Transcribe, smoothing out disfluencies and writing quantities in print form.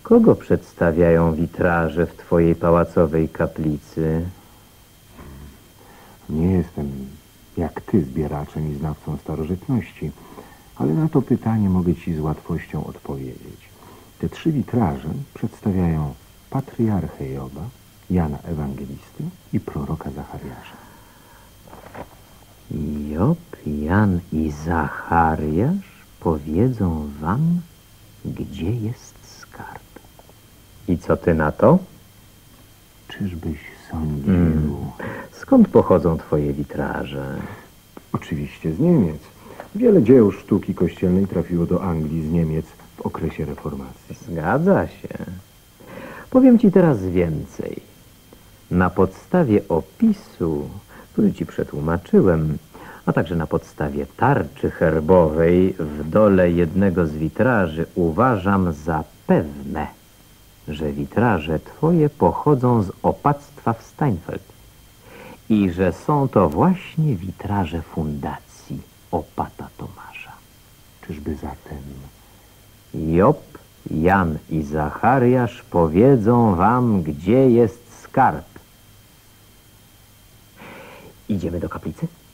Kogo przedstawiają witraże w twojej pałacowej kaplicy? Nie jestem jak ty zbieraczem i znawcą starożytności, ale na to pytanie mogę ci z łatwością odpowiedzieć. Te 3 witraże przedstawiają patriarchę Joba, Jana Ewangelistę i proroka Zachariasza. Job, Jan i Zachariasz powiedzą wam, gdzie jest skarb. I co ty na to? Czyżbyś sądził? Skąd pochodzą twoje witraże? Oczywiście z Niemiec. Wiele dzieł sztuki kościelnej trafiło do Anglii z Niemiec w okresie reformacji. Zgadza się. Powiem ci teraz więcej. Na podstawie opisu, który ci przetłumaczyłem, a także na podstawie tarczy herbowej w dole jednego z witraży uważam za pewne, że witraże twoje pochodzą z opactwa w Steinfeld i że są to właśnie witraże fundacji opata Tomasza. Czyżby zatem... Job, Jan i Zachariasz powiedzą wam, gdzie jest skarb. Idziemy do kaplicy?